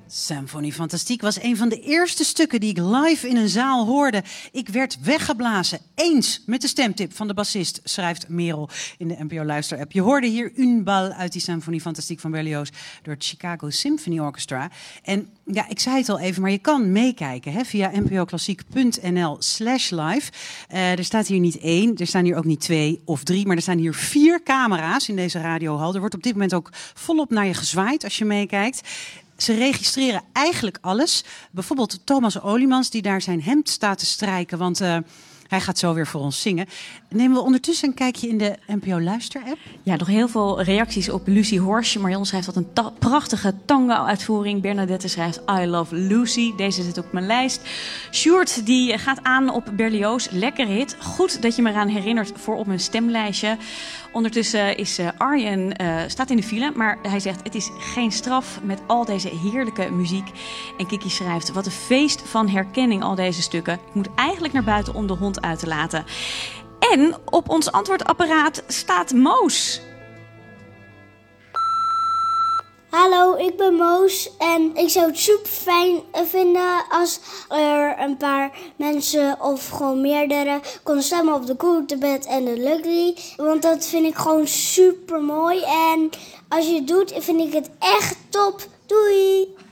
Symfonie Fantastique was een van de eerste stukken die ik live in een zaal hoorde. Ik werd weggeblazen, eens met de stemtip van de bassist, schrijft Merel in de NPO Luister-app. Je hoorde hier Une Balle uit die Symfonie Fantastique van Berlioz door het Chicago Symphony Orchestra. En ja, ik zei het al even, maar je kan meekijken hè, via npoklassiek.nl/live. Er staat hier niet 1, er staan hier ook niet 2 of 3, maar er staan hier 4 camera's in deze radiohal. Er wordt op dit moment ook volop naar je gezwaaid als je meekijkt. Ze registreren eigenlijk alles. Bijvoorbeeld Thomas Oliemans, die daar zijn hemd staat te strijken, want hij gaat zo weer voor ons zingen. Nemen we ondertussen een kijkje in de NPO Luister-app? Ja, nog heel veel reacties op Lucie Horsch. Marion schrijft dat een prachtige tango-uitvoering. Bernadette schrijft I Love Lucy. Deze zit op mijn lijst. Sjoerd die gaat aan op Berlioz. Lekker hit. Goed dat je me eraan herinnert voor op mijn stemlijstje. Ondertussen is Arjen staat in de file, maar hij zegt het is geen straf met al deze heerlijke muziek. En Kiki schrijft wat een feest van herkenning al deze stukken. Ik moet eigenlijk naar buiten om de hond uit te laten. En op ons antwoordapparaat staat Moos. Hallo, ik ben Moos en ik zou het super fijn vinden als er een paar mensen of gewoon meerdere konden stemmen op de Goethe en de Lucky. Want dat vind ik gewoon super mooi en als je het doet vind ik het echt top. Doei!